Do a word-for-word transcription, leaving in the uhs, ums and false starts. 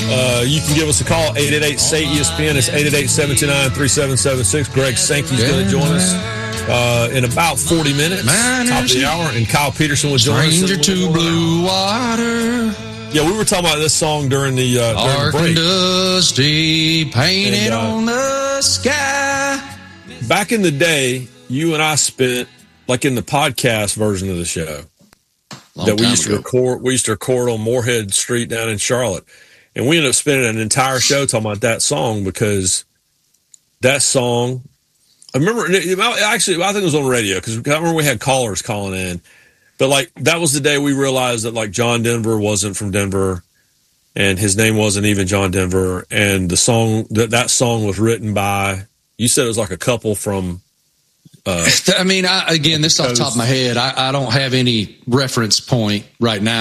Uh, you can give us a call, eight eight eight, S A Y, E S P N. It's eight eight eight, seven two nine, three seven seven six. Greg Sankey's going to join us uh, in about forty minutes, Man, top of the hour, and Kyle Peterson will join us. Stranger to blue water. Yeah, we were talking about this song during the, uh, during Dark the break. and dusty, painted And, uh, on the sky. Back in the day, you and I spent, like in the podcast version of the show, Long that we time used to ago. record. We used to record on Moorhead Street down in Charlotte, and we ended up spending an entire show talking about that song because that song. I remember actually, I think it was on the radio because I remember we had callers calling in, but like that was the day we realized that like John Denver wasn't from Denver, and his name wasn't even John Denver, and the song that that song was written by. You said it was like a couple from. Uh, I mean, I, again, this is off the top of my head. I, I don't have any reference point right now.